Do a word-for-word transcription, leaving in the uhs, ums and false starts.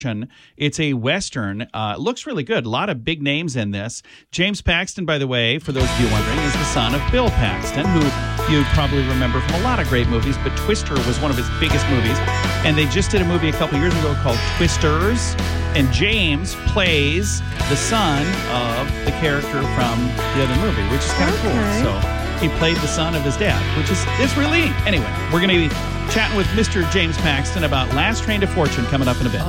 It's a Western. Uh, looks really good. A lot of big names in this. James Paxton, by the way, for those of you wondering, is the son of Bill Paxton, who you probably remember from a lot of great movies, but Twister was one of his biggest movies. And they just did a movie a couple years ago called Twisters, and James plays the son of the character from the other movie, which is kind of Okay. cool. So he played the son of his dad, which is it's really neat. Anyway, we're going to be chatting with Mister James Paxton about Last Train to Fortune coming up in a bit.